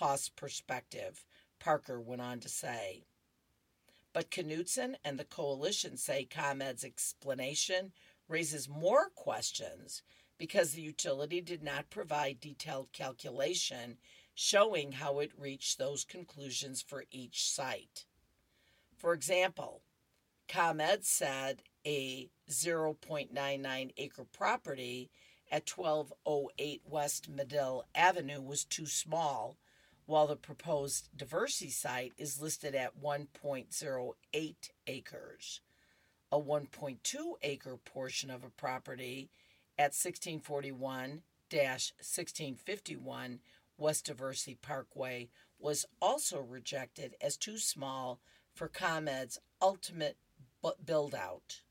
cost perspective, Parker went on to say. But Knutson and the coalition say ComEd's explanation raises more questions because the utility did not provide detailed calculation showing how it reached those conclusions for each site. For example, ComEd said a 0.99 acre property at 1208 West Medill Avenue was too small, while the proposed Diversey site is listed at 1.08 acres. A 1.2 acre portion of a property at 1641 1651 West Diversey Parkway was also rejected as too small for ComEd's ultimate build out.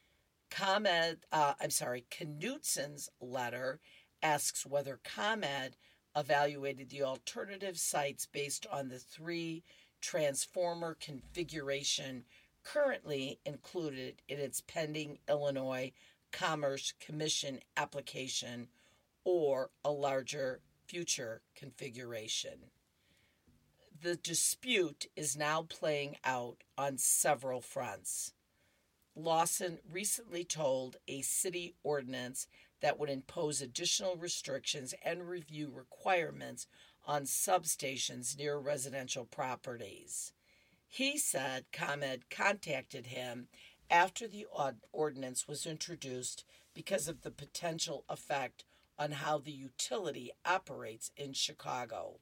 Knutson's letter asks whether ComEd evaluated the alternative sites based on the 3 transformer configuration currently included in its pending Illinois Commerce Commission application or a larger future configuration. The dispute is now playing out on several fronts. Lawson recently told a city ordinance that would impose additional restrictions and review requirements on substations near residential properties. He said ComEd contacted him after the ordinance was introduced because of the potential effect on how the utility operates in Chicago.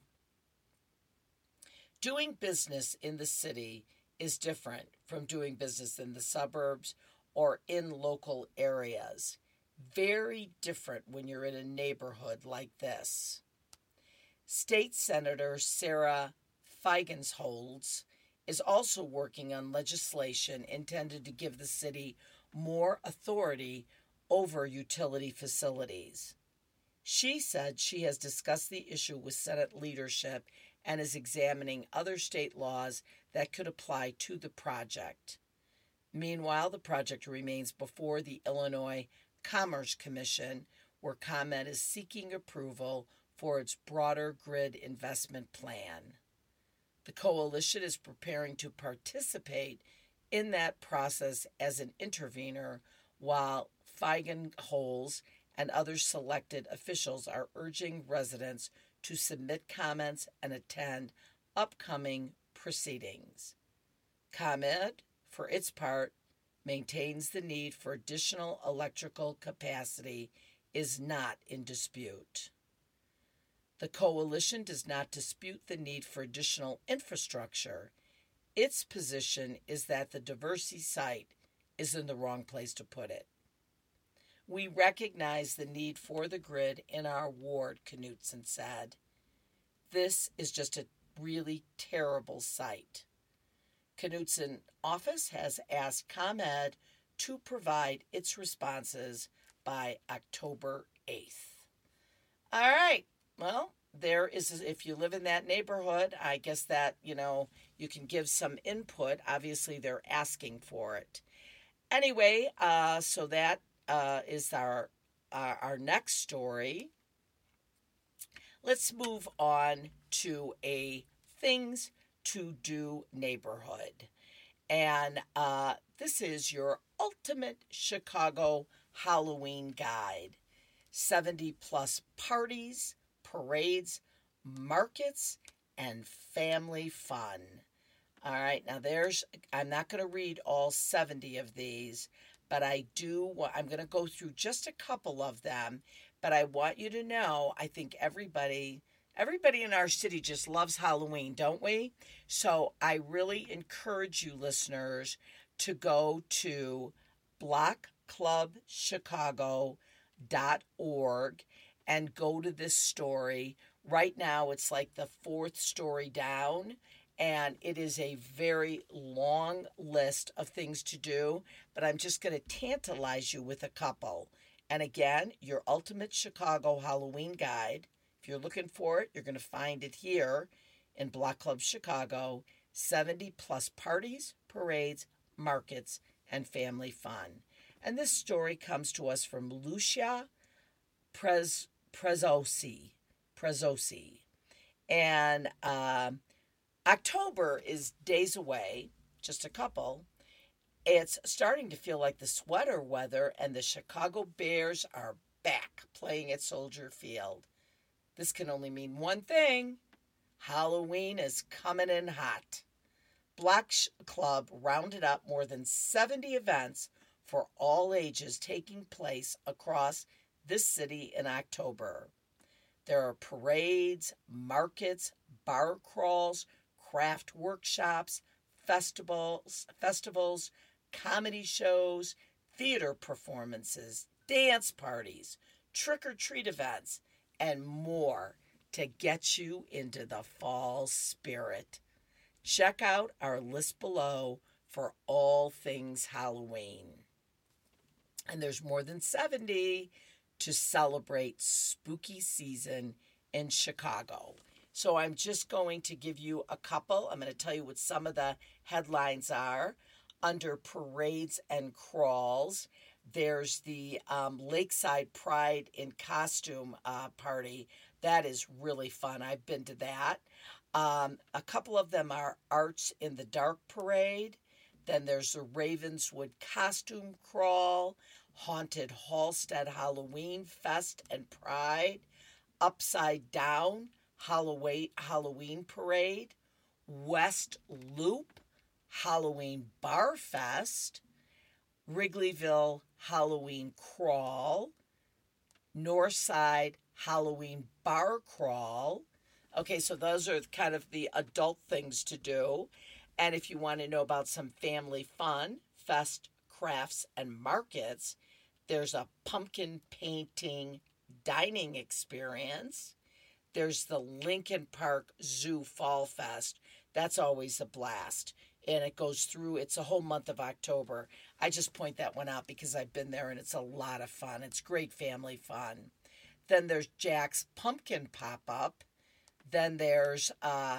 Doing business in the city is different from doing business in the suburbs or in local areas. Very different when you're in a neighborhood like this. State Senator Sarah Feigenholz is also working on legislation intended to give the city more authority over utility facilities. She said she has discussed the issue with Senate leadership and is examining other state laws that could apply to the project. Meanwhile, the project remains before the Illinois Commerce Commission, where ComEd is seeking approval for its broader grid investment plan. The coalition is preparing to participate in that process as an intervener, while Feigenholz and other selected officials are urging residents to submit comments and attend upcoming proceedings. ComEd, for its part, maintains the need for additional electrical capacity is not in dispute. The coalition does not dispute the need for additional infrastructure. Its position is that the Diversey site is in the wrong place to put it. We recognize the need for the grid in our ward, Knutson said. This is just a really terrible site. Knutson office has asked ComEd to provide its responses by October 8th. All right. Well, there is, if you live in that neighborhood, I guess that, you can give some input. Obviously, they're asking for it. Anyway, so that is our next story. Let's move on to a things to do neighborhood. And this is your ultimate Chicago Halloween guide. 70 plus parties, parades, markets, and family fun. All right, now I'm not going to read all 70 of these, but I'm going to go through just a couple of them, but I want you to know, I think everybody in our city just loves Halloween, don't we? So I really encourage you listeners to go to blockclubchicago.org and go to this story. Right now it's like the 4th story down, and it is a very long list of things to do, but I'm just going to tantalize you with a couple. And again, your ultimate Chicago Halloween guide. If you're looking for it, you're going to find it here in Block Club Chicago. 70 plus parties, parades, markets, and family fun. And this story comes to us from Lucia Prezzosi. And October is days away, just a couple. It's starting to feel like the sweater weather, and the Chicago Bears are back playing at Soldier Field. This can only mean one thing: Halloween is coming in hot. Block Club rounded up more than 70 events for all ages taking place across this city in October. There are parades, markets, bar crawls, craft workshops, festivals, comedy shows, theater performances, dance parties, trick or treat events, and more to get you into the fall spirit. Check out our list below for all things Halloween. And there's more than 70 to celebrate spooky season in Chicago. So I'm just going to give you a couple. I'm going to tell you what some of the headlines are. Under parades and crawls, there's the Lakeside Pride in Costume party. That is really fun. I've been to that. A couple of them are Arts in the Dark Parade. Then there's the Ravenswood Costume Crawl, Haunted Halstead Halloween Fest and Pride, Upside Down Halloween Parade, West Loop Halloween Bar Fest, Wrigleyville Halloween Crawl, Northside Halloween Bar Crawl. Okay, so those are kind of the adult things to do. And if you want to know about some family fun, fest, crafts, and markets, there's a pumpkin painting dining experience. There's the Lincoln Park Zoo Fall Fest. That's always a blast. And it goes through, it's a whole month of October. I just point that one out because I've been there and it's a lot of fun. It's great family fun. Then there's Jack's Pumpkin Pop-Up. Then there's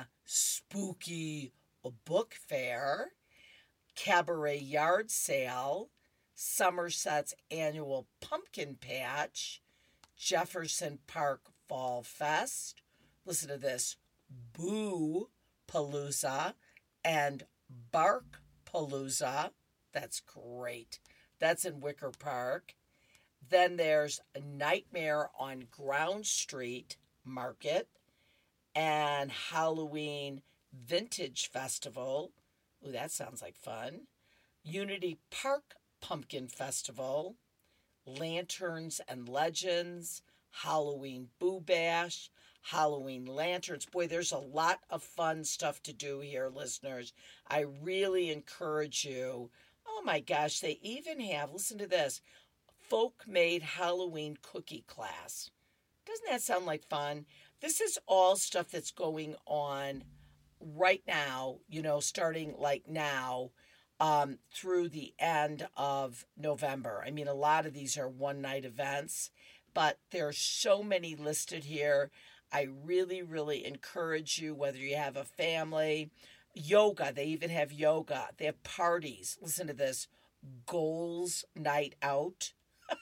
Spooky Book Fair, Cabaret Yard Sale, Somerset's annual Pumpkin Patch, Jefferson Park Fall Fest. Listen to this: Boo Palooza and Bark Palooza. That's great. That's in Wicker Park. Then there's Nightmare on Ground Street Market and Halloween Vintage Festival. Ooh, that sounds like fun. Unity Park Pumpkin Festival, Lanterns and Legends, Halloween Boo Bash, Halloween Lanterns. Boy, there's a lot of fun stuff to do here, listeners. I really encourage you. Oh my gosh, they even have, listen to this, folk-made Halloween cookie class. Doesn't that sound like fun? This is all stuff that's going on right now, starting like now through the end of November. I mean, a lot of these are one-night events, but there's so many listed here. I really, really encourage you, whether you have a family, yoga, they even have yoga. They have parties. Listen to this: Goals Night Out.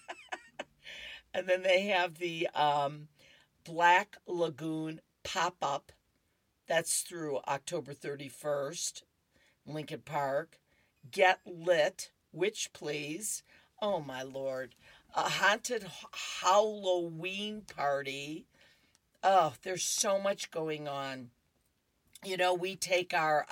And then they have the Black Lagoon Pop-Up. That's through October 31st, Lincoln Park. Get Lit, Witch Please. Oh, my Lord. A Haunted Halloween Party. Oh, there's so much going on. We take our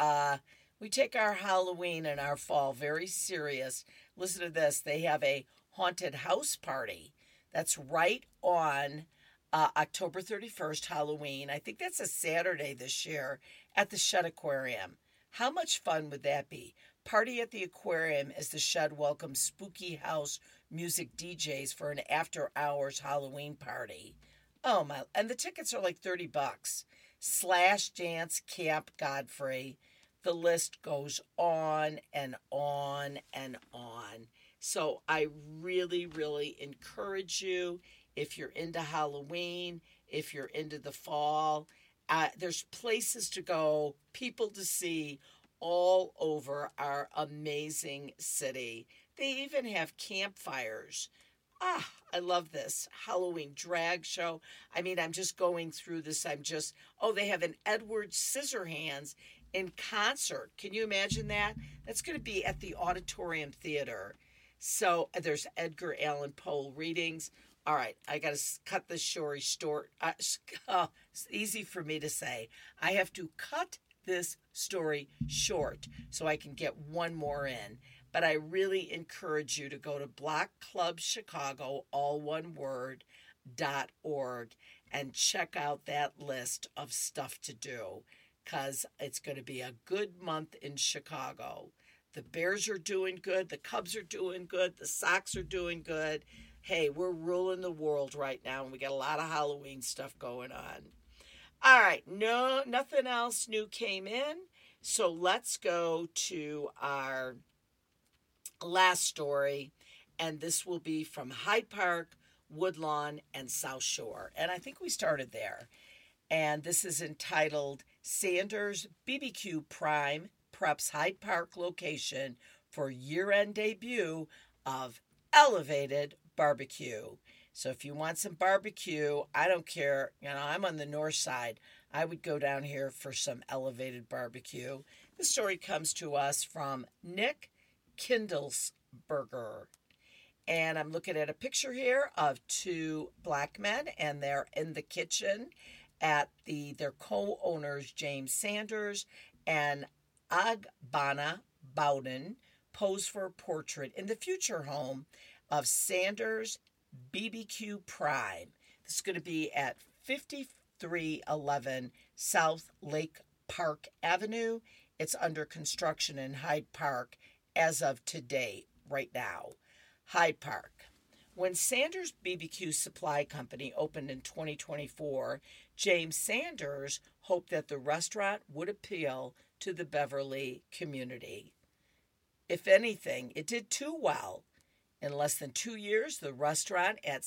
Halloween and our fall very serious. Listen to this. They have a haunted house party. That's right on October 31st, Halloween. I think that's a Saturday this year at the Shed Aquarium. How much fun would that be? Party at the aquarium as the Shed welcomes Spooky House music DJs for an after-hours Halloween party. Oh my! And the tickets are like $30. Slash Dance Camp Godfrey. The list goes on and on and on. So I really, really encourage you, if you're into Halloween, if you're into the fall, there's places to go, people to see all over our amazing city. They even have campfires I love this Halloween drag show. I mean, I'm just going through this. They have an Edward Scissorhands in concert. Can you imagine that? That's going to be at the Auditorium Theater. So there's Edgar Allan Poe readings. All right, I got to cut this story short. It's easy for me to say. I have to cut this story short so I can get one more in. But I really encourage you to go to Block Club Chicago, all one word, .org, and check out that list of stuff to do, because it's going to be a good month in Chicago. The Bears are doing good. The Cubs are doing good. The Sox are doing good. Hey, we're ruling the world right now, and we got a lot of Halloween stuff going on. All right, nothing else new came in, so let's go to our last story, and this will be from Hyde Park, Woodlawn, and South Shore. And I think we started there. And this is entitled Sanders BBQ Prime Preps Hyde Park Location for Year-End Debut of Elevated Barbecue. So if you want some barbecue, I don't care. I'm on the north side. I would go down here for some Elevated Barbecue. The story comes to us from Nick Kindlesberger. And I'm looking at a picture here of two black men, and they're in the kitchen at their co-owners, James Sanders and Agbana Bowden, pose for a portrait in the future home of Sanders BBQ Prime. This is going to be at 5311 South Lake Park Avenue. It's under construction in Hyde Park as of today, right now. Hyde Park. When Sanders BBQ Supply Company opened in 2024, James Sanders hoped that the restaurant would appeal to the Beverly community. If anything, it did too well. In less than 2 years, the restaurant at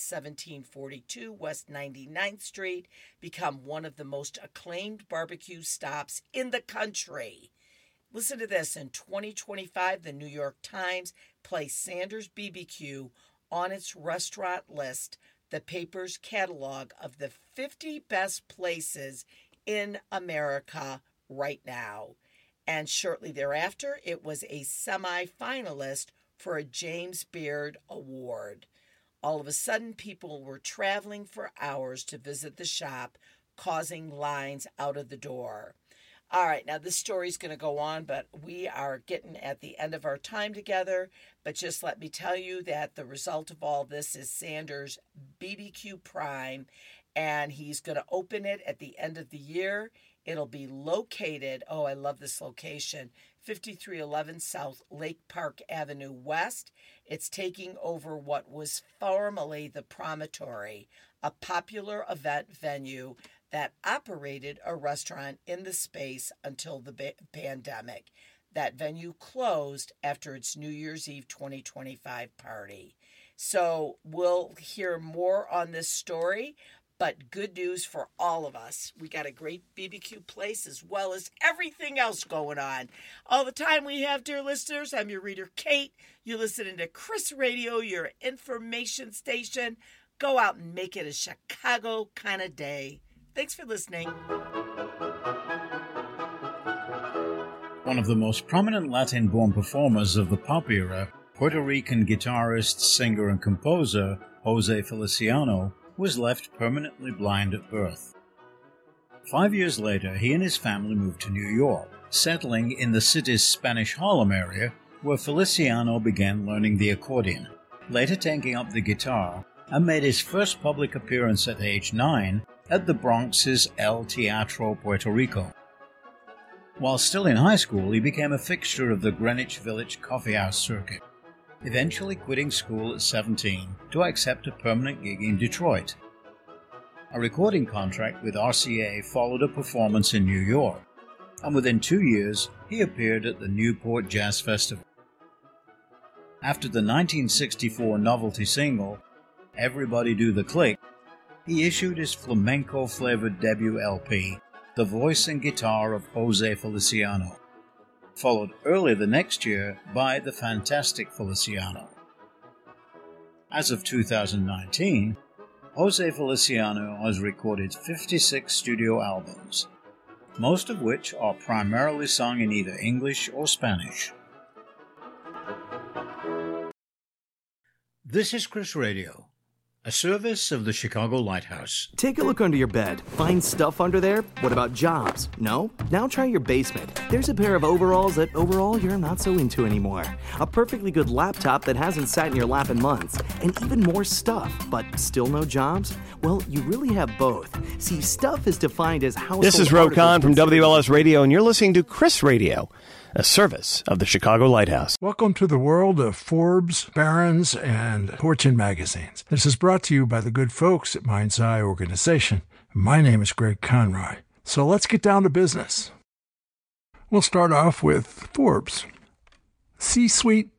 1742 West 99th Street became one of the most acclaimed barbecue stops in the country. Listen to this. In 2025, the New York Times placed Sanders BBQ on its restaurant list, the paper's catalog of the 50 best places in America right now. And shortly thereafter, it was a semi-finalist for a James Beard Award. All of a sudden, people were traveling for hours to visit the shop, causing lines out of the door. All right, now this story's going to go on, but we are getting at the end of our time together. But just let me tell you that the result of all this is Sanders BBQ Prime, and he's going to open it at the end of the year. It'll be located, I love this location, 5311 South Lake Park Avenue West. It's taking over what was formerly the Promontory, a popular event venue that operated a restaurant in the space until the pandemic. That venue closed after its New Year's Eve 2025 party. So we'll hear more on this story, but good news for all of us. We got a great BBQ place as well as everything else going on. All the time we have, dear listeners, I'm your reader, Kate. You're listening to Chris Radio, your information station. Go out and make it a Chicago kind of day. Thanks for listening. One of the most prominent Latin-born performers of the pop era, Puerto Rican guitarist, singer, and composer Jose Feliciano was left permanently blind at birth. 5 years later, he and his family moved to New York, settling in the city's Spanish Harlem area, where Feliciano began learning the accordion, later taking up the guitar, and made his first public appearance at age 9 at the Bronx's El Teatro Puerto Rico. While still in high school, he became a fixture of the Greenwich Village coffeehouse circuit, eventually quitting school at 17 to accept a permanent gig in Detroit. A recording contract with RCA followed a performance in New York, and within 2 years, he appeared at the Newport Jazz Festival. After the 1964 novelty single, Everybody Do the Click, he issued his flamenco-flavored debut LP, The Voice and Guitar of Jose Feliciano, followed early the next year by The Fantastic Feliciano. As of 2019, Jose Feliciano has recorded 56 studio albums, most of which are primarily sung in either English or Spanish. This is Chris Radio, a service of the Chicago Lighthouse. Take a look under your bed. Find stuff under there? What about jobs? No? Now try your basement. There's a pair of overalls that overall you're not so into anymore. A perfectly good laptop that hasn't sat in your lap in months. And even more stuff, but still no jobs? Well, you really have both. See, stuff is defined as household. This is Ro Khan from WLS Radio, and you're listening to Chris Radio, a service of the Chicago Lighthouse. Welcome to the world of Forbes, Barron's, and Fortune magazines. This is brought to you by the good folks at Mind's Eye Organization. My name is Greg Conroy. So let's get down to business. We'll start off with Forbes. C-Suites.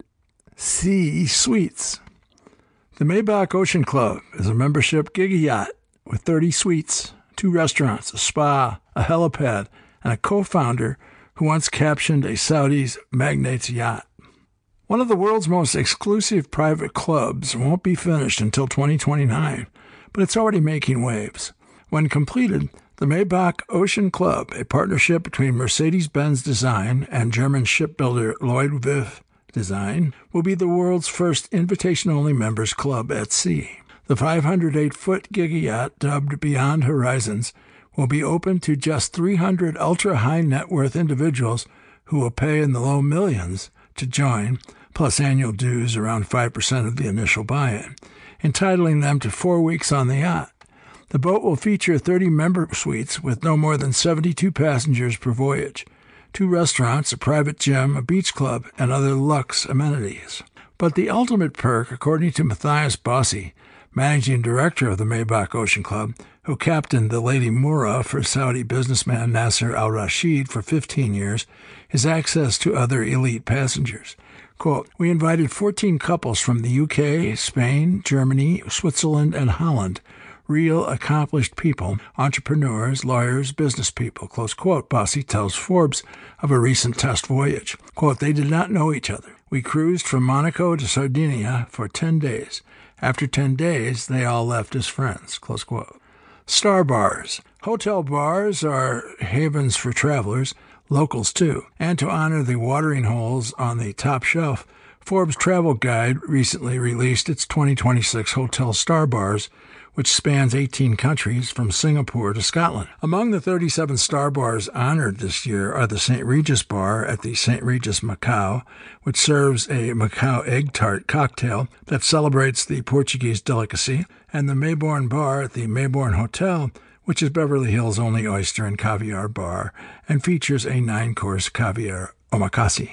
The Maybach Ocean Club is a membership gig yacht with 30 suites, 2 restaurants, a spa, a helipad, and a co-founder who once captioned a Saudi's magnate's yacht. One of the world's most exclusive private clubs won't be finished until 2029, but it's already making waves. When completed, the Maybach Ocean Club, a partnership between Mercedes-Benz Design and German shipbuilder Lloyd Viff Design, will be the world's first invitation-only members club at sea. The 508-foot gig yacht, dubbed Beyond Horizons, will be open to just 300 ultra-high net worth individuals who will pay in the low millions to join, plus annual dues around 5% of the initial buy-in, entitling them to 4 weeks on the yacht. The boat will feature 30 member suites with no more than 72 passengers per voyage, 2 restaurants, a private gym, a beach club, and other luxe amenities. But the ultimate perk, according to Matthias Bossi, managing director of the Maybach Ocean Club, who captained the Lady Moura for Saudi businessman Nasser al-Rashid for 15 years, is access to other elite passengers. Quote, "We invited 14 couples from the UK, Spain, Germany, Switzerland, and Holland. Real accomplished people, entrepreneurs, lawyers, business people," close quote. Bossi tells Forbes of a recent test voyage. Quote, "They did not know each other. We cruised from Monaco to Sardinia for 10 days. After 10 days, they all left as friends," close quote. Star bars. Hotel bars are havens for travelers, locals too, and to honor the watering holes on the top shelf, Forbes Travel Guide recently released its 2026 Hotel Star Bars, which spans 18 countries from Singapore to Scotland. Among the 37 star bars honored this year are the St. Regis Bar at the St. Regis Macau, which serves a Macau egg tart cocktail that celebrates the Portuguese delicacy, and the Maybourne Bar at the Maybourne Hotel, which is Beverly Hills' only oyster and caviar bar and features a 9-course caviar omakase.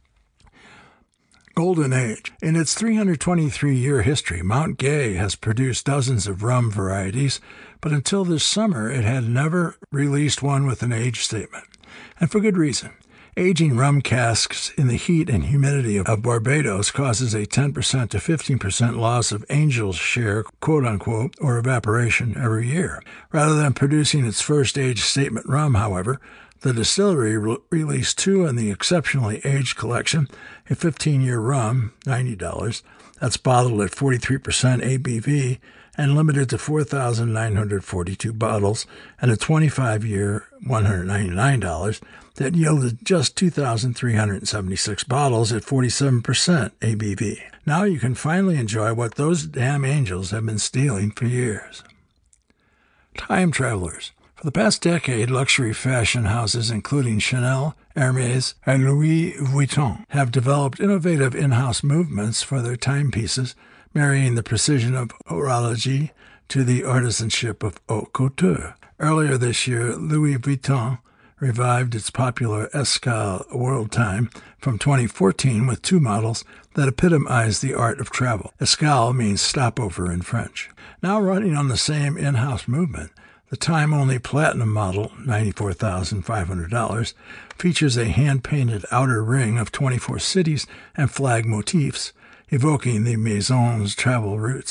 Golden Age. In its 323-year history, Mount Gay has produced dozens of rum varieties, but until this summer it had never released one with an age statement. And for good reason. Aging rum casks in the heat and humidity of Barbados causes a 10% to 15% loss of Angel's share, quote-unquote, or evaporation every year. Rather than producing its first age statement rum, however, the distillery released 2 in the exceptionally aged collection, a 15-year rum, $90, that's bottled at 43% ABV and limited to 4,942 bottles, and a 25-year, $199, that yielded just 2,376 bottles at 47% ABV. Now you can finally enjoy what those damn angels have been stealing for years. Time travelers. For the past decade, luxury fashion houses including Chanel, Hermès, and Louis Vuitton have developed innovative in-house movements for their timepieces, marrying the precision of horology to the artisanship of haute couture. Earlier this year, Louis Vuitton revived its popular Escale World Time from 2014 with 2 models that epitomize the art of travel. Escale means stopover in French. Now running on the same in-house movement, the time-only Platinum model, $94,500, features a hand-painted outer ring of 24 cities and flag motifs, evoking the Maison's travel roots,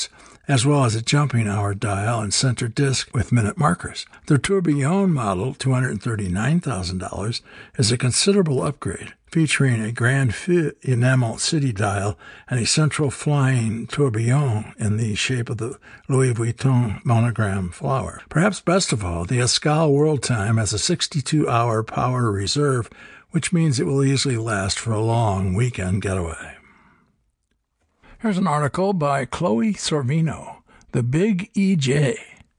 as well as a jumping hour dial and center disc with minute markers. Their Tourbillon model, $239,000, is a considerable upgrade, featuring a Grand Feu enamel city dial and a central flying tourbillon in the shape of the Louis Vuitton monogram flower. Perhaps best of all, the Escale World Time has a 62-hour power reserve, which means it will easily last for a long weekend getaway. Here's an article by Chloe Sorvino, The Big EJ.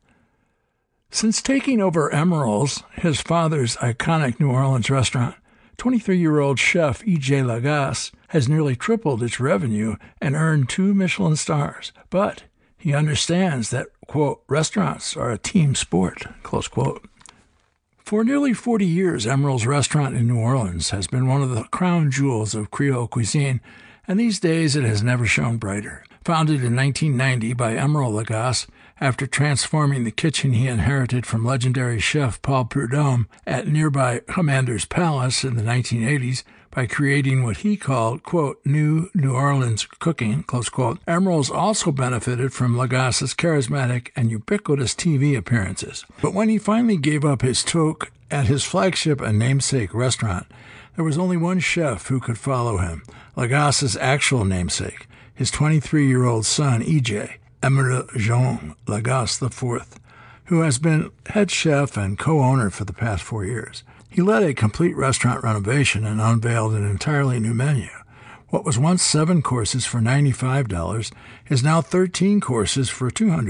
Since taking over Emeril's, his father's iconic New Orleans restaurant, 23-year-old chef E.J. Lagasse has nearly tripled its revenue and earned 2 Michelin stars. But he understands that, quote, restaurants are a team sport, close quote. For nearly 40 years, Emeril's restaurant in New Orleans has been one of the crown jewels of Creole cuisine, and these days it has never shone brighter. Founded in 1990 by Emeril Lagasse, after transforming the kitchen he inherited from legendary chef Paul Prudhomme at nearby Commander's Palace in the 1980s by creating what he called, quote, new New Orleans cooking, close quote, Emeril's also benefited from Lagasse's charismatic and ubiquitous TV appearances. But when he finally gave up his toque at his flagship and namesake restaurant, there was only one chef who could follow him, Lagasse's actual namesake, his 23-year-old son, E.J., Emeril Jean Lagasse IV, who has been head chef and co-owner for the past 4 years. He led a complete restaurant renovation and unveiled an entirely new menu. What was once 7 courses for $95 is now 13 courses for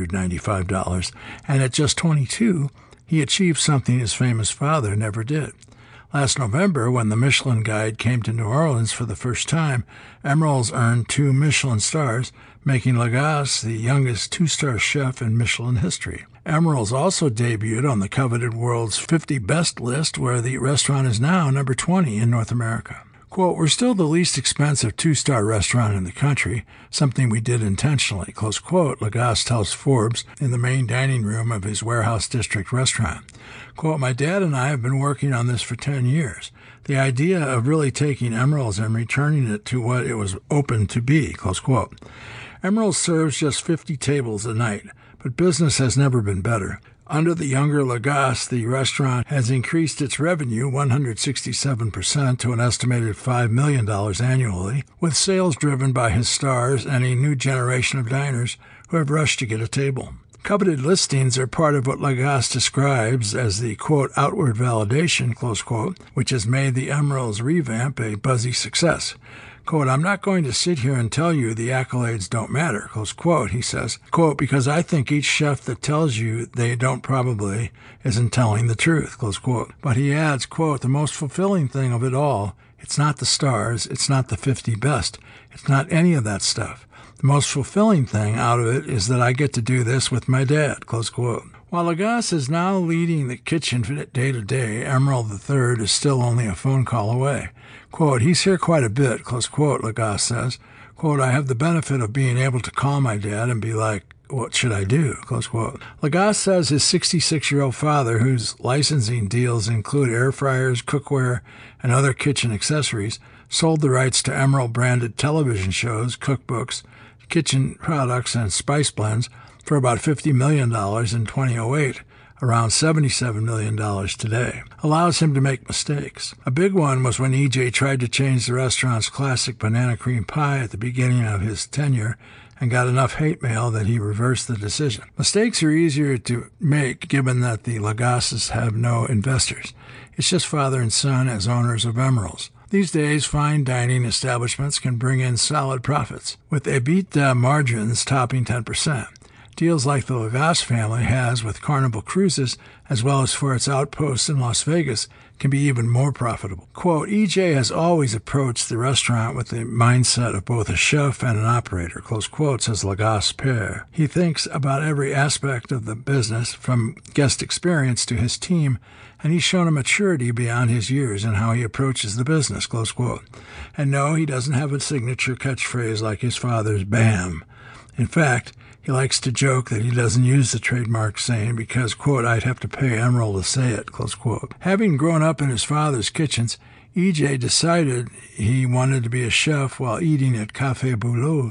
$295, and at just 22, he achieved something his famous father never did. Last November, when the Michelin Guide came to New Orleans for the first time, Emeril's earned 2 Michelin stars, making Lagasse the youngest 2-star chef in Michelin history. Emeril's also debuted on the coveted World's 50 Best list, where the restaurant is now number 20 in North America. Quote, we're still the least expensive 2-star restaurant in the country, something we did intentionally, close quote, Lagasse tells Forbes in the main dining room of his Warehouse District restaurant. Quote, my dad and I have been working on this for 10 years. The idea of really taking Emeril's and returning it to what it was open to be, close quote. Emeril's serves just 50 tables a night, but business has never been better. Under the younger Lagasse, the restaurant has increased its revenue 167% to an estimated $5 million annually, with sales driven by his stars and a new generation of diners who have rushed to get a table. Coveted listings are part of what Lagasse describes as the, quote, outward validation, close quote, which has made the Emeril's revamp a buzzy success. Quote, I'm not going to sit here and tell you the accolades don't matter, close quote, he says, quote, because I think each chef that tells you they don't probably isn't telling the truth, close quote. But he adds, quote, the most fulfilling thing of it all, it's not the stars, it's not the 50 best, it's not any of that stuff. The most fulfilling thing out of it is that I get to do this with my dad, close quote. While Lagasse is now leading the kitchen day to day, Emeril III is still only a phone call away. Quote, he's here quite a bit, close quote, Lagasse says. Quote, I have the benefit of being able to call my dad and be like, what should I do, close quote. Lagasse says his 66-year-old father, whose licensing deals include air fryers, cookware, and other kitchen accessories, sold the rights to Emeril-branded television shows, cookbooks, kitchen products, and spice blends for about $50 million in 2008, around $77 million today, allows him to make mistakes. A big one was when E.J. tried to change the restaurant's classic banana cream pie at the beginning of his tenure and got enough hate mail that he reversed the decision. Mistakes are easier to make given that the Lagasses have no investors. It's just father and son as owners of Emeril's. These days, fine dining establishments can bring in solid profits, with EBITDA margins topping 10%. Deals like the Lagasse family has with Carnival Cruises, as well as for its outposts in Las Vegas, can be even more profitable. Quote, E.J. has always approached the restaurant with the mindset of both a chef and an operator, close quote, says Lagasse Père. He thinks about every aspect of the business, from guest experience to his team, and he's shown a maturity beyond his years in how he approaches the business, close quote. And no, he doesn't have a signature catchphrase like his father's BAM. In fact, he likes to joke that he doesn't use the trademark saying because, quote, I'd have to pay Emeril to say it, close quote. Having grown up in his father's kitchens, E.J. decided he wanted to be a chef while eating at Café Boulot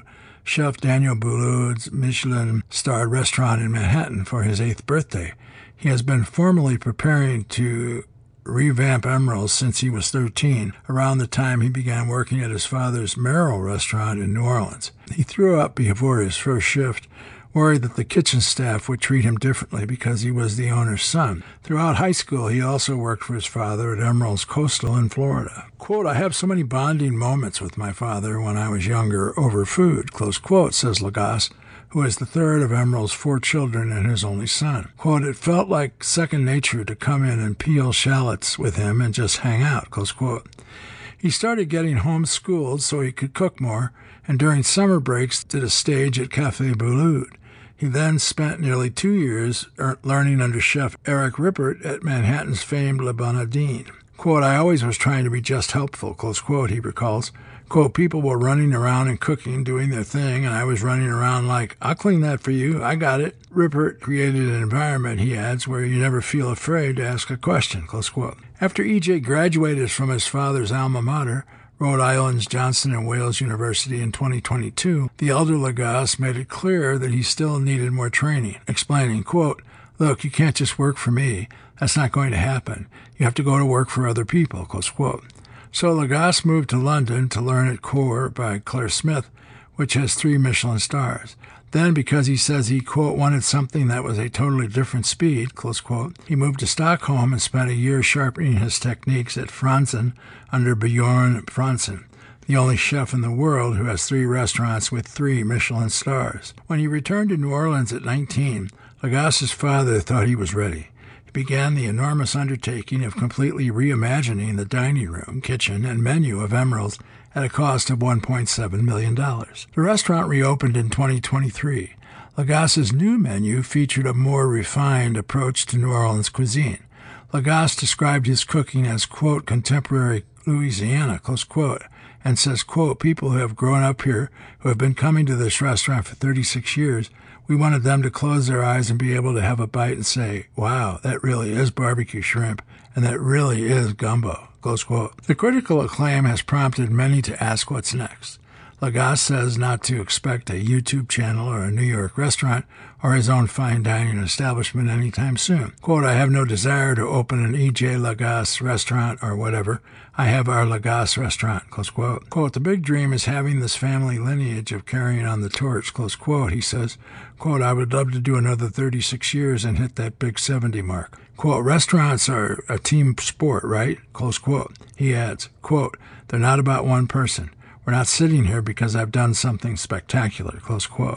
Chef Daniel Boulud's Michelin-starred restaurant in Manhattan for his 8th birthday. He has been formally preparing to revamp Emeril's since he was 13, around the time he began working at his father's Merrill restaurant in New Orleans. He threw up before his first shift, worried that the kitchen staff would treat him differently because he was the owner's son. Throughout high school, he also worked for his father at Emeril's Coastal in Florida. Quote, I have so many bonding moments with my father when I was younger over food, close quote, says Lagasse, who is the third of Emeril's 4 children and his only son. Quote, it felt like second nature to come in and peel shallots with him and just hang out, close quote. He started getting homeschooled so he could cook more, and during summer breaks did a stage at Café Boulud. He then spent nearly 2 years learning under Chef Eric Rippert at Manhattan's famed Le Bonadine. Quote, I always was trying to be just helpful, close quote, he recalls. Quote, people were running around and cooking, doing their thing, and I was running around like, I'll clean that for you, I got it. Rippert created an environment, he adds, where you never feel afraid to ask a question, close quote. After E.J. graduated from his father's alma mater, Rhode Island's Johnson & Wales University in 2022, the elder Lagasse made it clear that he still needed more training, explaining, quote, look, you can't just work for me. That's not going to happen. You have to go to work for other people, close quote. So Lagasse moved to London to learn at Core by Claire Smith, which has 3 Michelin stars. Then, because he says he, quote, wanted something that was a totally different speed, close quote, he moved to Stockholm and spent a year sharpening his techniques at Franzen under Bjorn Franzen, the only chef in the world who has 3 restaurants with 3 Michelin stars. When he returned to New Orleans at 19, Lagasse's father thought he was ready. He began the enormous undertaking of completely reimagining the dining room, kitchen, and menu of Emeril's at a cost of $1.7 million. The restaurant reopened in 2023. Lagasse's new menu featured a more refined approach to New Orleans cuisine. Lagasse described his cooking as, quote, contemporary Louisiana, close quote, and says, quote, people who have grown up here, who have been coming to this restaurant for 36 years, we wanted them to close their eyes and be able to have a bite and say, wow, that really is barbecue shrimp, and that really is gumbo, close quote. The critical acclaim has prompted many to ask what's next. Lagasse says not to expect a YouTube channel or a New York restaurant or his own fine dining establishment anytime soon. Quote, I have no desire to open an E.J. Lagasse restaurant or whatever. I have our Lagasse restaurant, close quote. Quote, the big dream is having this family lineage of carrying on the torch, close quote. He says, quote, I would love to do another 36 years and hit that big 70 mark. Quote, restaurants are a team sport, right? Close quote. He adds, quote, they're not about one person. We're not sitting here because I've done something spectacular, close quote.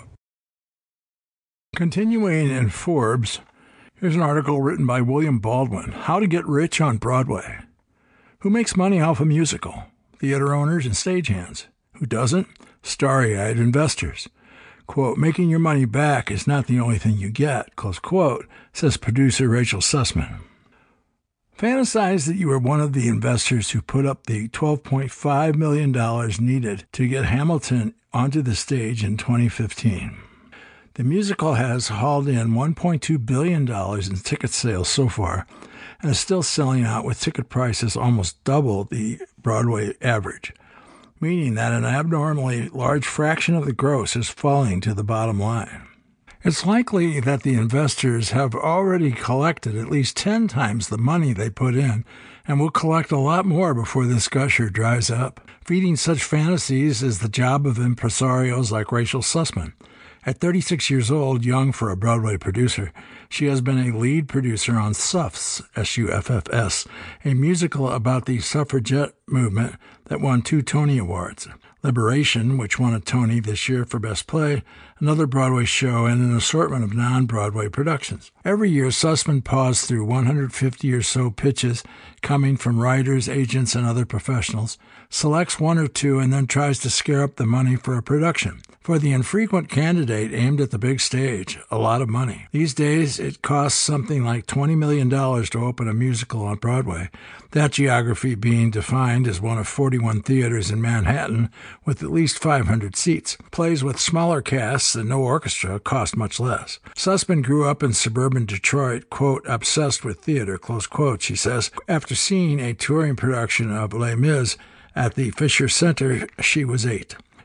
Continuing in Forbes, here's an article written by William Baldwin, How to Get Rich on Broadway. Who makes money off a musical? Theater owners and stagehands. Who doesn't? Starry-eyed investors. Quote, making your money back is not the only thing you get, close quote, says producer Rachel Sussman. Fantasize that you are one of the investors who put up the $12.5 million needed to get Hamilton onto the stage in 2015. The musical has hauled in $1.2 billion in ticket sales so far and is still selling out with ticket prices almost double the Broadway average, meaning that an abnormally large fraction of the gross is falling to the bottom line. It's likely that the investors have already collected at least 10 times the money they put in and will collect a lot more before this gusher dries up. Feeding such fantasies is the job of impresarios like Rachel Sussman. At 36 years old, young for a Broadway producer, she has been a lead producer on Suffs, S-U-F-F-S, a musical about the suffragette movement that won 2 Tony Awards. Liberation, which won a Tony this year for Best Play, another Broadway show, and an assortment of non-Broadway productions. Every year, Sussman paws through 150 or so pitches coming from writers, agents, and other professionals, selects 1 or 2, and then tries to scare up the money for a production. For the infrequent candidate aimed at the big stage, a lot of money. These days, it costs something like $20 million to open a musical on Broadway, that geography being defined as one of 41 theaters in Manhattan with at least 500 seats. Plays with smaller casts and no orchestra cost much less. Sussman grew up in suburban Detroit, quote, obsessed with theater, close quote, she says. After seeing a touring production of Les Mis at the Fisher Center, she was 8.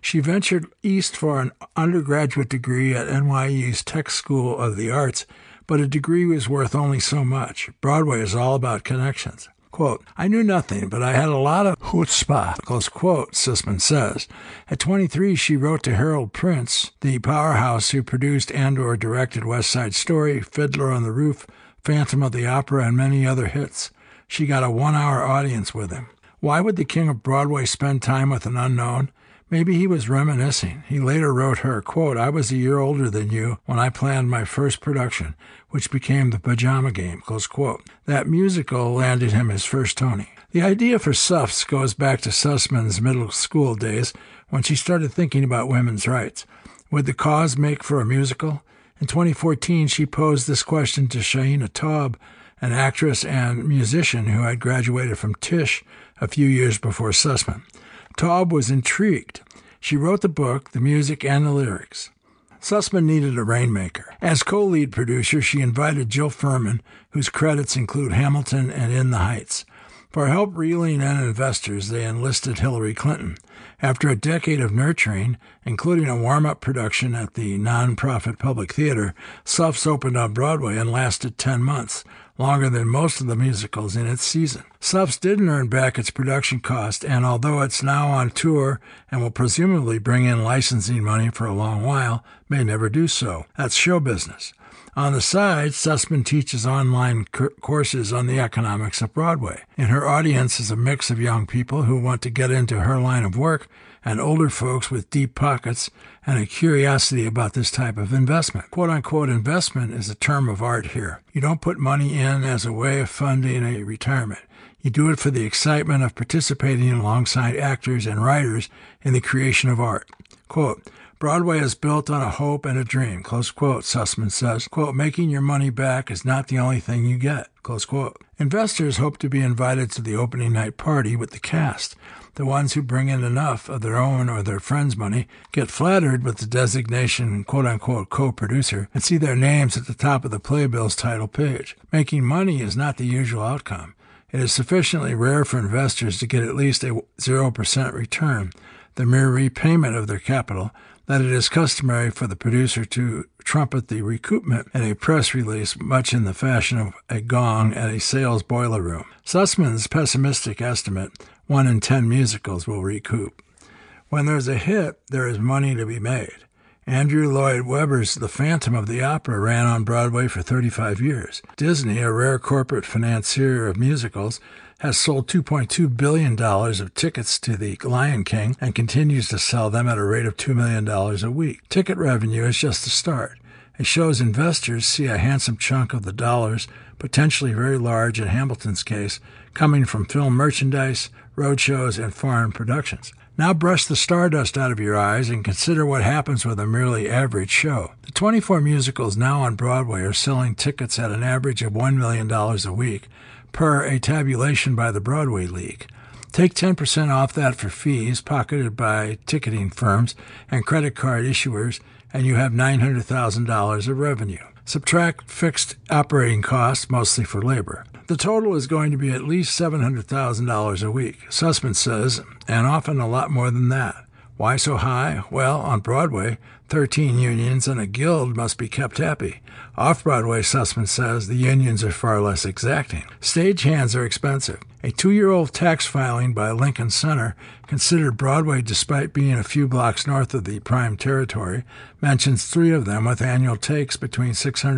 She ventured east for an undergraduate degree at NYU's Tech School of the Arts, but a degree was worth only so much. Broadway is all about connections. Quote, I knew nothing, but I had a lot of chutzpah, close quote, Sussman says. At 23, she wrote to Harold Prince, the powerhouse who produced and/or directed West Side Story, Fiddler on the Roof, Phantom of the Opera, and many other hits. She got a 1-hour audience with him. Why would the king of Broadway spend time with an unknown? Maybe he was reminiscing. He later wrote her, quote, I was a year older than you when I planned my first production, which became The Pajama Game, close quote. That musical landed him his first Tony. The idea for Suffs goes back to Sussman's middle school days when she started thinking about women's rights. Would the cause make for a musical? In 2014, she posed this question to Shaina Taub, an actress and musician who had graduated from Tisch a few years before Sussman. Taub was intrigued. She wrote the book, the music, and the lyrics. Sussman needed a rainmaker. As co-lead producer, she invited Jill Furman, whose credits include Hamilton and In the Heights. For help reeling in investors, they enlisted Hillary Clinton. After a decade of nurturing, including a warm-up production at the non-profit Public Theater, Suffs opened on Broadway and lasted 10 months, longer than most of the musicals in its season. Suffs didn't earn back its production cost, and although it's now on tour and will presumably bring in licensing money for a long while, may never do so. That's show business. On the side, Sussman teaches online courses on the economics of Broadway. And her audience is a mix of young people who want to get into her line of work and older folks with deep pockets and a curiosity about this type of investment. Quote-unquote investment is a term of art here. You don't put money in as a way of funding a retirement. You do it for the excitement of participating alongside actors and writers in the creation of art. Quote, Broadway is built on a hope and a dream, close quote, Sussman says. Quote, making your money back is not the only thing you get, close quote. Investors hope to be invited to the opening night party with the cast. The ones who bring in enough of their own or their friends' money get flattered with the designation quote-unquote co-producer and see their names at the top of the Playbill's title page. Making money is not the usual outcome. It is sufficiently rare for investors to get at least a 0% return, the mere repayment of their capital, that it is customary for the producer to trumpet the recoupment in a press release, much in the fashion of a gong at a sales boiler room. Sussman's pessimistic estimate, 1 in 10 musicals will recoup. When there's a hit, there is money to be made. Andrew Lloyd Webber's The Phantom of the Opera ran on Broadway for 35 years. Disney, a rare corporate financier of musicals, has sold $2.2 billion of tickets to The Lion King and continues to sell them at a rate of $2 million a week. Ticket revenue is just the start. It shows investors see a handsome chunk of the dollars, potentially very large in Hamilton's case, coming from film merchandise, roadshows, and foreign productions. Now brush the stardust out of your eyes and consider what happens with a merely average show. The 24 musicals now on Broadway are selling tickets at an average of $1 million a week, per a tabulation by the Broadway League. Take 10% off that for fees pocketed by ticketing firms and credit card issuers, and you have $900,000 of revenue. Subtract fixed operating costs, mostly for labor. The total is going to be at least $700,000 a week, Sussman says, and often a lot more than that. Why so high? Well, on Broadway, 13 unions and a guild must be kept happy. Off-Broadway, Sussman says, the unions are far less exacting. Stagehands are expensive. A 2-year-old tax filing by Lincoln Center, considered Broadway despite being a few blocks north of the prime territory, mentions 3 of them with annual takes between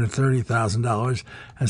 $630,000 and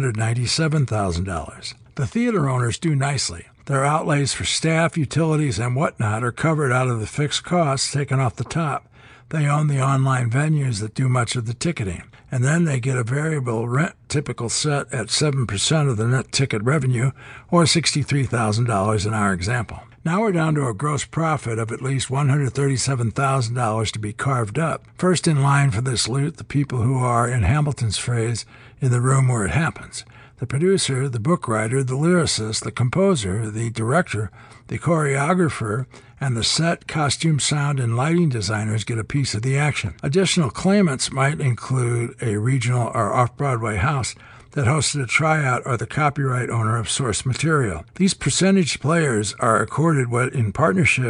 $797,000. The theater owners do nicely. Their outlays for staff, utilities, and whatnot are covered out of the fixed costs taken off the top. They own the online venues that do much of the ticketing. And then they get a variable rent typical set at 7% of the net ticket revenue, or $63,000 in our example. Now we're down to a gross profit of at least $137,000 to be carved up. First in line for this loot, the people who are, in Hamilton's phrase, in the room where it happens. The producer, the book writer, the lyricist, the composer, the director, the choreographer, and the set, costume, sound, and lighting designers get a piece of the action. Additional claimants might include a regional or off-Broadway house that hosted a tryout or the copyright owner of source material. These percentage players are accorded what in partnership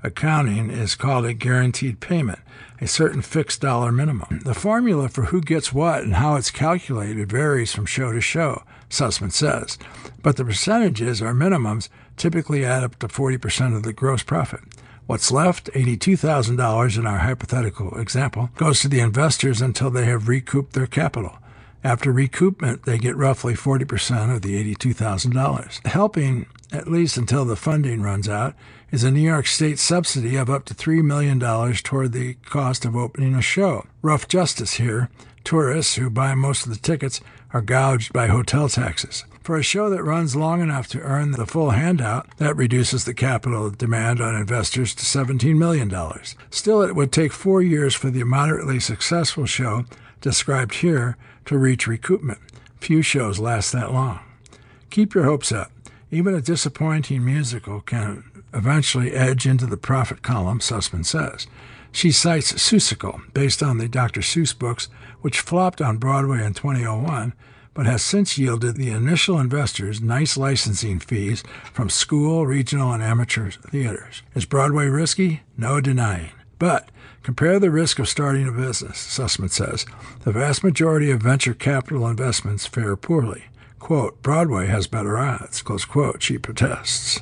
accounting is called a guaranteed payment, a certain fixed dollar minimum. The formula for who gets what and how it's calculated varies from show to show, Sussman says, but the percentages or minimums typically add up to 40% of the gross profit. What's left, $82,000 in our hypothetical example, goes to the investors until they have recouped their capital. After recoupment, they get roughly 40% of the $82,000. Helping, at least until the funding runs out, is a New York State subsidy of up to $3 million toward the cost of opening a show. Rough justice here. Tourists who buy most of the tickets are gouged by hotel taxes. For a show that runs long enough to earn the full handout, that reduces the capital demand on investors to $17 million. Still, it would take 4 years for the moderately successful show described here to reach recoupment. Few shows last that long. Keep your hopes up. Even a disappointing musical can eventually edge into the profit column, Sussman says. She cites Seussical, based on the Dr. Seuss books, which flopped on Broadway in 2001, but has since yielded the initial investors nice licensing fees from school, regional, and amateur theaters. Is Broadway risky? No denying. But compare the risk of starting a business, Sussman says. The vast majority of venture capital investments fare poorly. Quote, Broadway has better odds, close quote, she protests.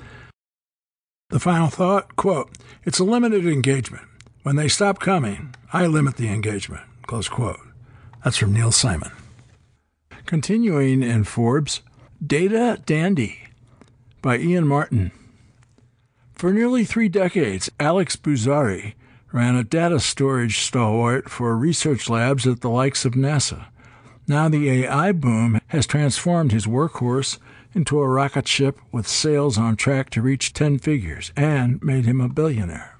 The final thought, quote, it's a limited engagement. When they stop coming, I limit the engagement, close quote. That's from Neil Simon. Continuing in Forbes, Data Dandy by Ian Martin. For nearly 3 decades, Alex Buzzari ran a data storage stalwart for research labs at the likes of NASA. Now the AI boom has transformed his workhorse into a rocket ship with sales on track to reach 10 figures and made him a billionaire.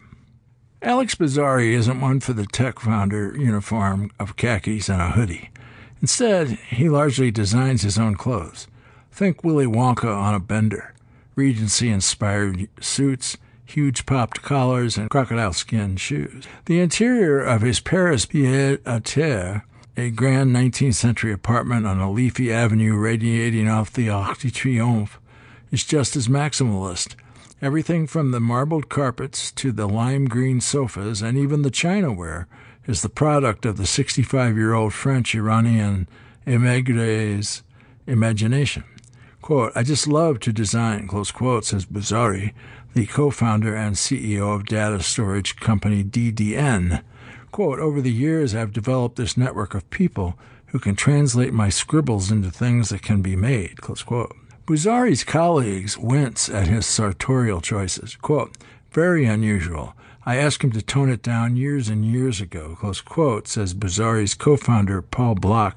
Alex Buzzari isn't one for the tech founder uniform of khakis and a hoodie. Instead, he largely designs his own clothes. Think Willy Wonka on a bender, Regency-inspired suits, huge popped collars, and crocodile skin shoes. The interior of his Paris pied-à-terre, a grand 19th century apartment on a leafy avenue radiating off the Arc de Triomphe, is just as maximalist. Everything from the marbled carpets to the lime green sofas and even the chinaware is the product of the 65-year-old French-Iranian émigré's imagination. Quote, I just love to design, close quote, says Buzzari, the co-founder and CEO of data storage company DDN. Quote, over the years, I've developed this network of people who can translate my scribbles into things that can be made, close quote. Buzzari's colleagues wince at his sartorial choices. Quote, very unusual. I asked him to tone it down years and years ago, close quote, says Buzzari's co-founder Paul Block,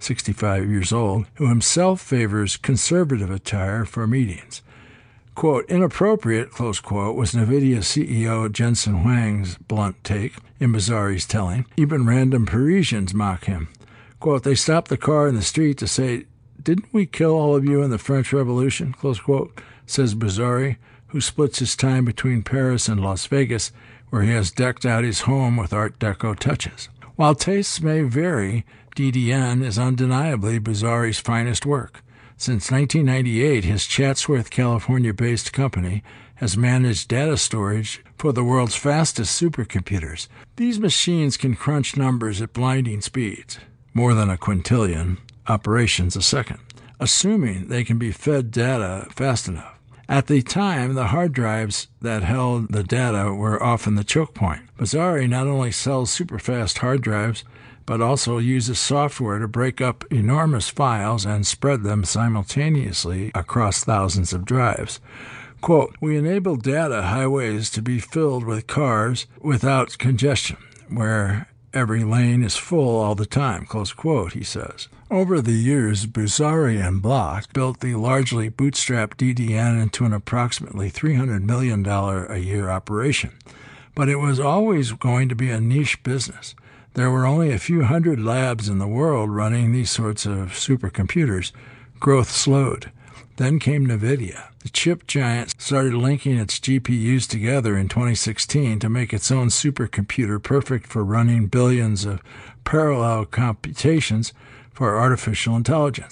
65 years old, who himself favors conservative attire for meetings. Quote, inappropriate, close quote, was NVIDIA CEO Jensen Huang's blunt take in Buzzari's telling. Even random Parisians mock him. Quote, they stopped the car in the street to say, didn't we kill all of you in the French Revolution, close quote, says Buzzari, who splits his time between Paris and Las Vegas, where he has decked out his home with Art Deco touches. While tastes may vary, DDN is undeniably Buzzari's finest work. Since 1998, his Chatsworth, California-based company has managed data storage for the world's fastest supercomputers. These machines can crunch numbers at blinding speeds, more than a quintillion operations a second, assuming they can be fed data fast enough. At the time, the hard drives that held the data were often the choke point. Buzzari not only sells superfast hard drives, but also uses software to break up enormous files and spread them simultaneously across thousands of drives. Quote, we enable data highways to be filled with cars without congestion, where every lane is full all the time, close quote, he says. Over the years, Buzzari and Block built the largely bootstrapped DDN into an approximately $300 million a year operation. But it was always going to be a niche business. There were only a few hundred labs in the world running these sorts of supercomputers. Growth slowed. Then came NVIDIA. The chip giant started linking its GPUs together in 2016 to make its own supercomputer perfect for running billions of parallel computations for artificial intelligence.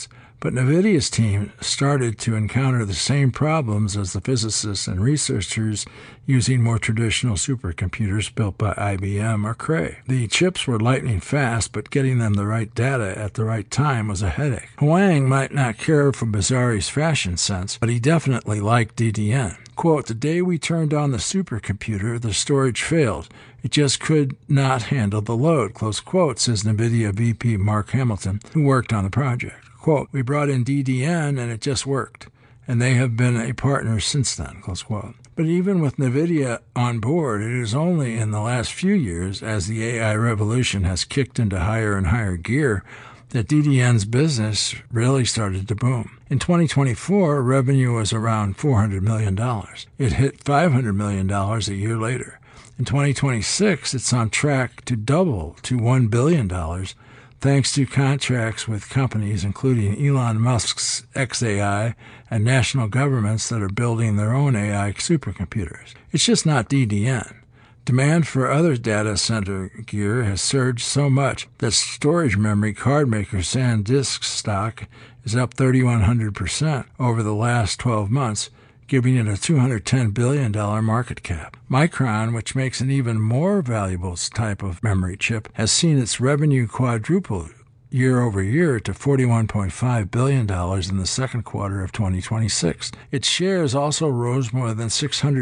But NVIDIA's team started to encounter the same problems as the physicists and researchers using more traditional supercomputers built by IBM or Cray. The chips were lightning fast, but getting them the right data at the right time was a headache. Huang might not care for Bizzari's fashion sense, but he definitely liked DDN. Quote, "The day we turned on the supercomputer, the storage failed. It just could not handle the load," close quote, says NVIDIA VP Mark Hamilton, who worked on the project. Quote, "We brought in DDN and it just worked, and they have been a partner since then," close quote. But even with NVIDIA on board, it is only in the last few years, as the AI revolution has kicked into higher and higher gear, that DDN's business really started to boom. In 2024, revenue was around $400 million. It hit $500 million a year later. In 2026, it's on track to double to $1 billion, thanks to contracts with companies including Elon Musk's xAI and national governments that are building their own AI supercomputers. It's just not DDN. Demand for other data center gear has surged so much that storage memory card maker SanDisk stock is up 3,100% over the last 12 months, giving it a $210 billion market cap. Micron, which makes an even more valuable type of memory chip, has seen its revenue quadruple year over year to $41.5 billion in the second quarter of 2026. Its shares also rose more than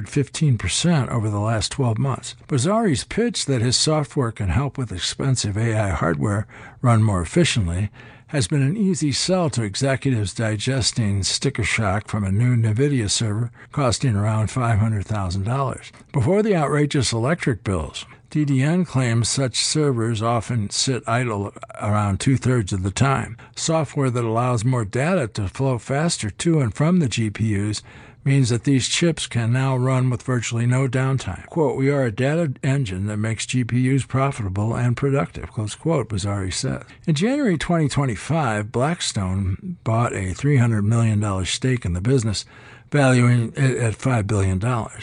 615% over the last 12 months. Bizzari's pitch that his software can help with expensive AI hardware run more efficiently has been an easy sell to executives digesting sticker shock from a new NVIDIA server costing around $500,000. Before the outrageous electric bills, DDN claims such servers often sit idle around two-thirds of the time. Software that allows more data to flow faster to and from the GPUs means that these chips can now run with virtually no downtime. Quote, "We are a data engine that makes GPUs profitable and productive," close quote, Bizzari said. In January 2025, Blackstone bought a $300 million stake in the business, valuing it at $5 billion.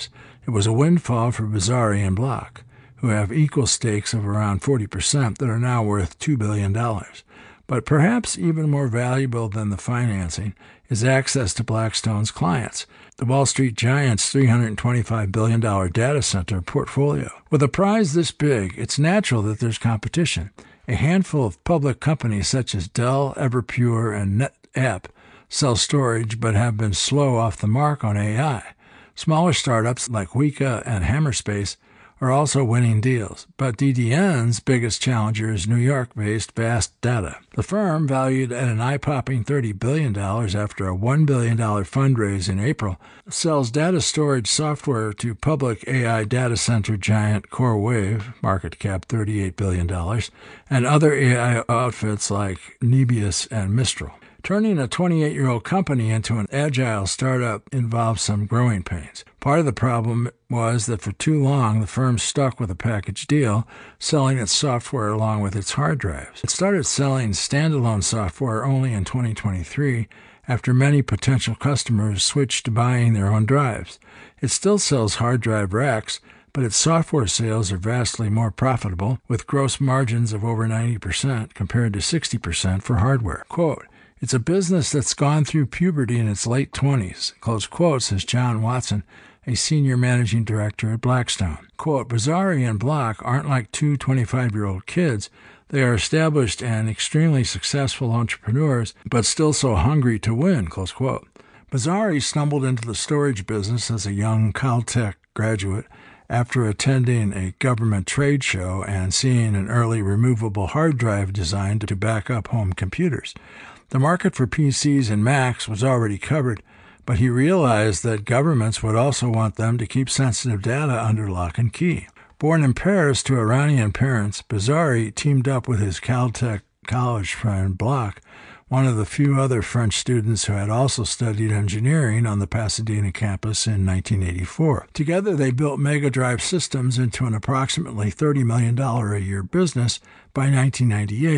It was a windfall for Bizzari and Block, who have equal stakes of around 40% that are now worth $2 billion. But perhaps even more valuable than the financing is access to Blackstone's clients, the Wall Street Giant's $325 billion data center portfolio. With a prize this big, it's natural that there's competition. A handful of public companies such as Dell, Everpure, and NetApp sell storage but have been slow off the mark on AI. Smaller startups like Weka and Hammerspace are also winning deals, but DDN's biggest challenger is New York-based Vast Data. The firm, valued at an eye-popping $30 billion after a $1 billion fundraise in April, sells data storage software to public AI data center giant CoreWave, market cap $38 billion, and other AI outfits like Nebius and Mistral. Turning a 28-year-old company into an agile startup involves some growing pains. Part of the problem was that for too long the firm stuck with a package deal, selling its software along with its hard drives. It started selling standalone software only in 2023 after many potential customers switched to buying their own drives. It still sells hard drive racks, but its software sales are vastly more profitable, with gross margins of over 90% compared to 60% for hardware. Quote, "It's a business that's gone through puberty in its late 20s, close quote, says John Watson, a senior managing director at Blackstone. Quote, "Bizzari and Block aren't like two 25-year-old kids. They are established and extremely successful entrepreneurs, but still so hungry to win," close quote. Bizzari stumbled into the storage business as a young Caltech graduate after attending a government trade show and seeing an early removable hard drive designed to back up home computers. The market for PCs and Macs was already covered, but he realized that governments would also want them to keep sensitive data under lock and key. Born in Paris to Iranian parents, Bizzari teamed up with his Caltech college friend Block, one of the few other French students who had also studied engineering on the Pasadena campus in 1984. Together, they built Mega Drive Systems into an approximately $30 million a year business by 1998,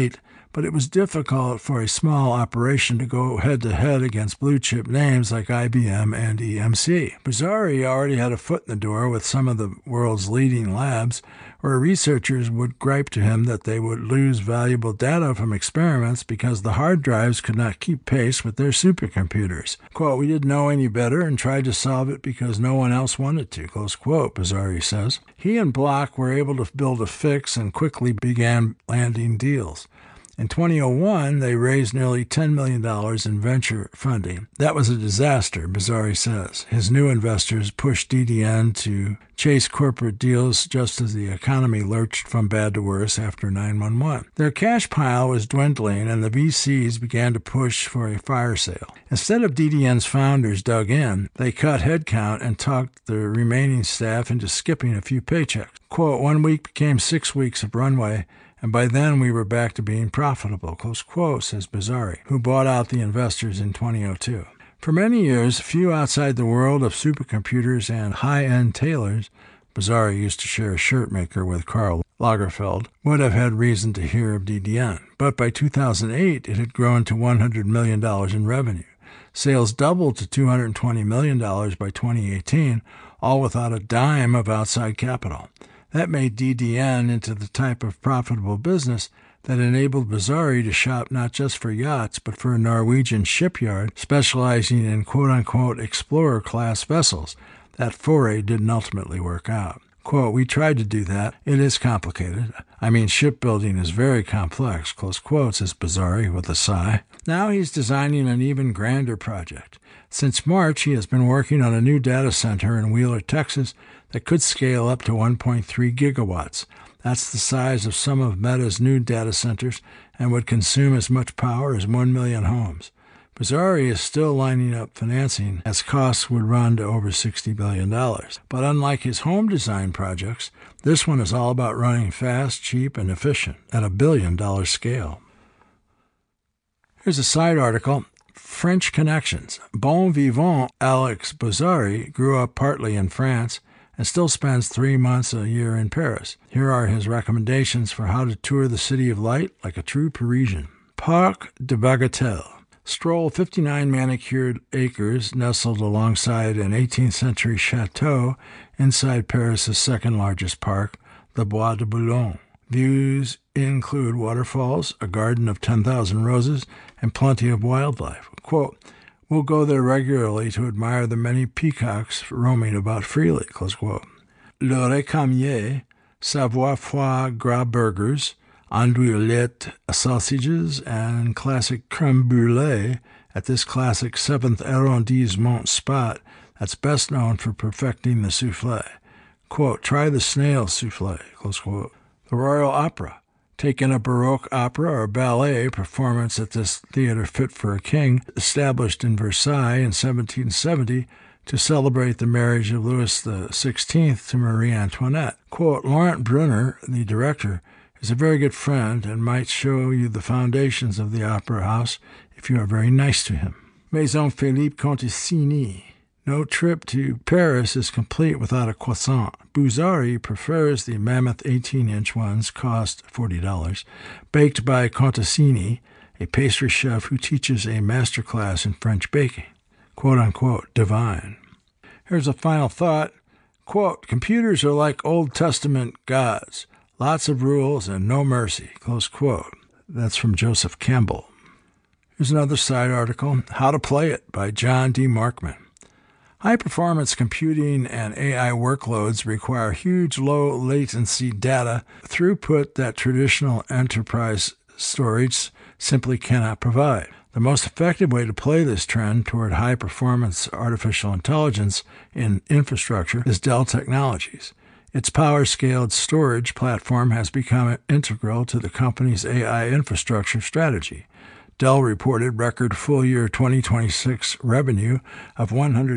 but it was difficult for a small operation to go head-to-head against blue-chip names like IBM and EMC. Bozzari already had a foot in the door with some of the world's leading labs, where researchers would gripe to him that they would lose valuable data from experiments because the hard drives could not keep pace with their supercomputers. Quote, "We didn't know any better and tried to solve it because no one else wanted to," close quote, Bozzari says. He and Block were able to build a fix and quickly began landing deals. In 2001, they raised nearly $10 million in venture funding. That was a disaster, Bozzari says. His new investors pushed DDN to chase corporate deals just as the economy lurched from bad to worse after 9/11. Their cash pile was dwindling, and the VCs began to push for a fire sale. Instead of DDN's founders dug in, they cut headcount and talked the remaining staff into skipping a few paychecks. Quote, "1 week became 6 weeks of runway, and by then we were back to being profitable," close quote, says Bozzari, who bought out the investors in 2002. For many years, few outside the world of supercomputers and high-end tailors, Bozzari used to share a shirt maker with Karl Lagerfeld, would have had reason to hear of DDN. But by 2008, it had grown to $100 million in revenue. Sales doubled to $220 million by 2018, all without a dime of outside capital. That made DDN into the type of profitable business that enabled Bozzari to shop not just for yachts, but for a Norwegian shipyard specializing in quote-unquote explorer-class vessels. That foray didn't ultimately work out. Quote, "We tried to do that. It is complicated. I mean, shipbuilding is very complex," close quote, says Bozzari with a sigh. Now he's designing an even grander project. Since March, he has been working on a new data center in Wheeler, Texas, that could scale up to 1.3 gigawatts. That's the size of some of Meta's new data centers and would consume as much power as 1 million homes. Bozzari is still lining up financing, as costs would run to over $60 billion. But unlike his home design projects, this one is all about running fast, cheap, and efficient at $1 billion scale. Here's a side article. French connections. Bon vivant Alex Bozzari grew up partly in France and still spends 3 months a year in Paris. Here are his recommendations for how to tour the City of Light like a true Parisian. Parc de Bagatelle. Stroll 59 manicured acres nestled alongside an 18th century chateau inside Paris's second largest park, the Bois de Boulogne. Views include waterfalls, a garden of 10,000 roses, and plenty of wildlife. Quote, "We'll go there regularly to admire the many peacocks roaming about freely," close quote. Le Récamier, Savoie foie gras burgers, andouillette sausages, and classic crème brûlée at this classic 7th arrondissement spot that's best known for perfecting the soufflé. Quote, "Try the snail soufflé," close quote. The Royal Opera. Take in a Baroque opera or ballet performance at this theater fit for a king, established in Versailles in 1770 to celebrate the marriage of Louis XVI to Marie Antoinette. Quote, "Laurent Brunner, the director, is a very good friend and might show you the foundations of the opera house if you are very nice to him." Maison Philippe Conticini. No trip to Paris is complete without a croissant. Bozzari prefers the mammoth 18-inch ones, cost $40, baked by Conticini, a pastry chef who teaches a master class in French baking. Quote-unquote, divine. Here's a final thought. Quote, "Computers are like Old Testament gods. Lots of rules and no mercy." Close quote. That's from Joseph Campbell. Here's another side article, How to Play It by John D. Markman. High-performance computing and AI workloads require huge low-latency data throughput that traditional enterprise storage simply cannot provide. The most effective way to play this trend toward high-performance artificial intelligence in infrastructure is Dell Technologies. Its power-scaled storage platform has become integral to the company's AI infrastructure strategy. Dell reported record full-year 2026 revenue of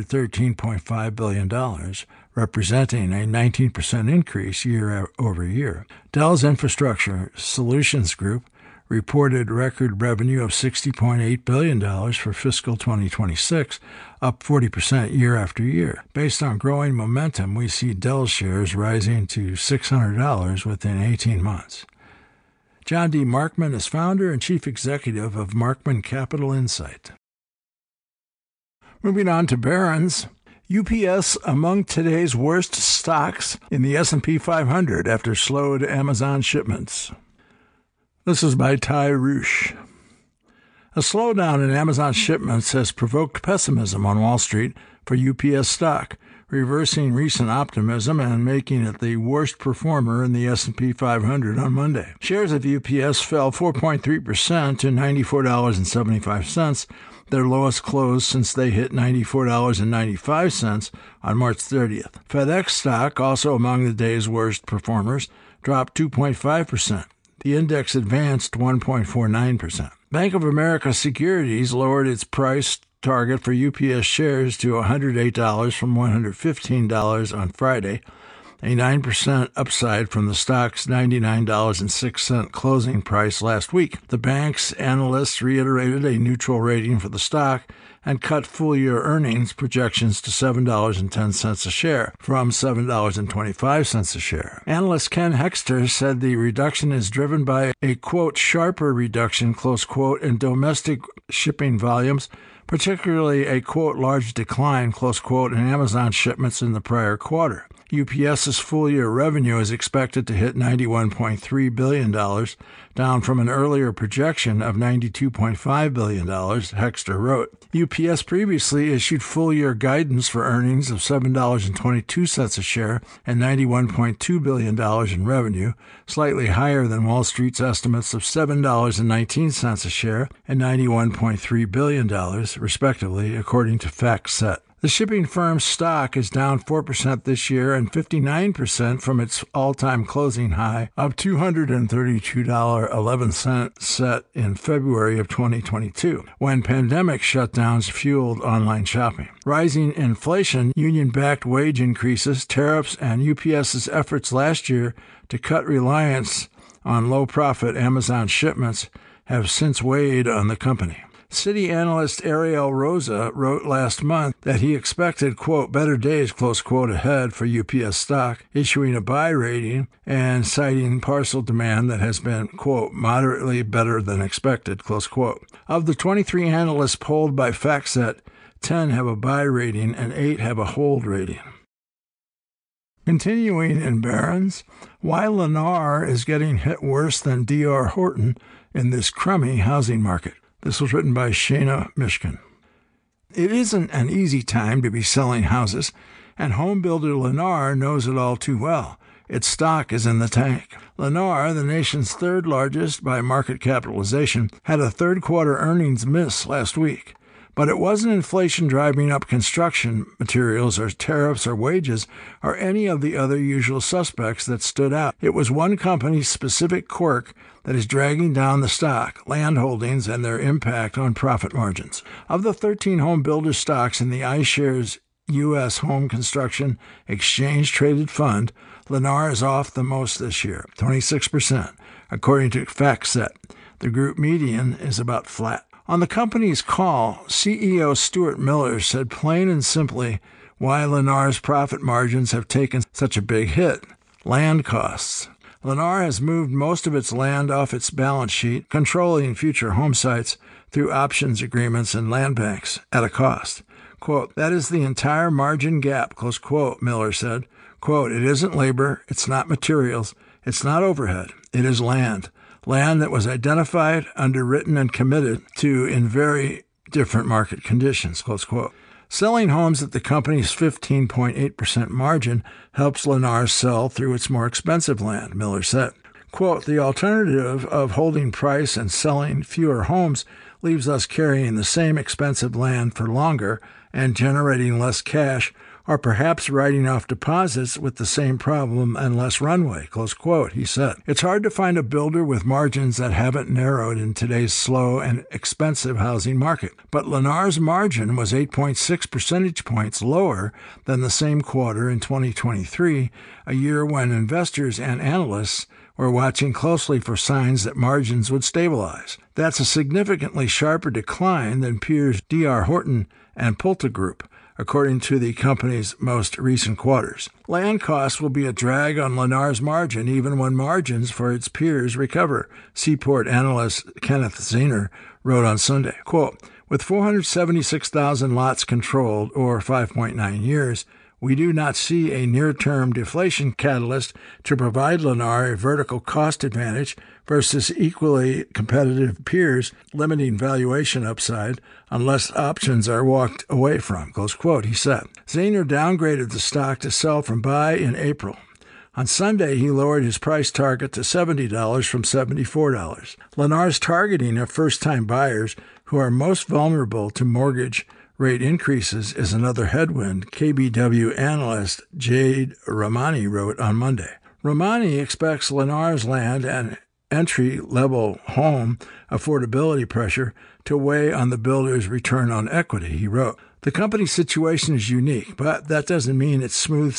$113.5 billion, representing a 19% increase year over year. Dell's Infrastructure Solutions Group reported record revenue of $60.8 billion for fiscal 2026, up 40% year after year. Based on growing momentum, we see Dell shares rising to $600 within 18 months. John D. Markman is founder and chief executive of Markman Capital Insight. Moving on to Barron's, UPS among today's worst stocks in the S&P 500 after slowed Amazon shipments. This is by Ty Roosh. A slowdown in Amazon shipments has provoked pessimism on Wall Street for UPS stock, reversing recent optimism and making it the worst performer in the S&P 500 on Monday. Shares of UPS fell 4.3% to $94.75, their lowest close since they hit $94.95 on March 30th. FedEx stock, also among the day's worst performers, dropped 2.5%. The index advanced 1.49%. Bank of America Securities lowered its price target for UPS shares to $108 from $115 on Friday, a 9% upside from the stock's $99.06 closing price last week. The bank's analysts reiterated a neutral rating for the stock and cut full-year earnings projections to $7.10 a share from $7.25 a share. Analyst Ken Hexter said the reduction is driven by a, quote, sharper reduction, close quote, in domestic shipping volumes, particularly a, quote, large decline, close quote, in Amazon shipments in the prior quarter. UPS's full-year revenue is expected to hit $91.3 billion, down from an earlier projection of $92.5 billion, Hexter wrote. UPS previously issued full-year guidance for earnings of $7.22 a share and $91.2 billion in revenue, slightly higher than Wall Street's estimates of $7.19 a share and $91.3 billion, respectively, according to FactSet. The shipping firm's stock is down 4% this year and 59% from its all-time closing high of $232.11 set in February of 2022, when pandemic shutdowns fueled online shopping. Rising inflation, union-backed wage increases, tariffs, and UPS's efforts last year to cut reliance on low-profit Amazon shipments have since weighed on the company. Citi analyst Ariel Rosa wrote last month that he expected, quote, better days, close quote, ahead for UPS stock, issuing a buy rating and citing parcel demand that has been, quote, moderately better than expected, close quote. Of the 23 analysts polled by FactSet, 10 have a buy rating and 8 have a hold rating. Continuing in Barron's, why Lennar is getting hit worse than D.R. Horton in this crummy housing market. This was written by Shana Mishkin. It isn't an easy time to be selling houses, and home builder Lennar knows it all too well. Its stock is in the tank. Lennar, the nation's third largest by market capitalization, had a third-quarter earnings miss last week. But it wasn't inflation driving up construction materials or tariffs or wages or any of the other usual suspects that stood out. It was one company's specific quirk that is dragging down the stock, land holdings, and their impact on profit margins. Of the 13 home builder stocks in the iShares U.S. Home Construction Exchange-Traded Fund, Lennar is off the most this year, 26%, according to FactSet. The group median is about flat. On the company's call, CEO Stuart Miller said plain and simply why Lennar's profit margins have taken such a big hit: land costs. Lennar has moved most of its land off its balance sheet, controlling future home sites through options agreements and land banks at a cost. Quote, that is the entire margin gap, close quote, Miller said. Quote, it isn't labor, it's not materials, it's not overhead, it is land. Land that was identified, underwritten, and committed to in very different market conditions, close quote. Selling homes at the company's 15.8% margin helps Lennar sell through its more expensive land, Miller said. Quote, the alternative of holding price and selling fewer homes leaves us carrying the same expensive land for longer and generating less cash, or perhaps writing off deposits with the same problem and less runway, close quote, he said. It's hard to find a builder with margins that haven't narrowed in today's slow and expensive housing market. But Lennar's margin was 8.6 percentage points lower than the same quarter in 2023, a year when investors and analysts were watching closely for signs that margins would stabilize. That's a significantly sharper decline than peers D.R. Horton and PulteGroup, according to the company's most recent quarters. Land costs will be a drag on Lennar's margin even when margins for its peers recover, Seaport analyst Kenneth Zahner wrote on Sunday. Quote, with 476,000 lots controlled, or 5.9 years, we do not see a near-term deflation catalyst to provide Lennar a vertical cost advantage versus equally competitive peers, limiting valuation upside unless options are walked away from, close quote, he said. Zahner downgraded the stock to sell from buy in April. On Sunday, he lowered his price target to $70 from $74. Lennar's targeting of first-time buyers who are most vulnerable to mortgage rate increases is another headwind, KBW analyst Jade Rahmani wrote on Monday. Rahmani expects Lennar's land and entry-level home affordability pressure to weigh on the builder's return on equity, he wrote. The company's situation is unique, but that doesn't mean it's smooth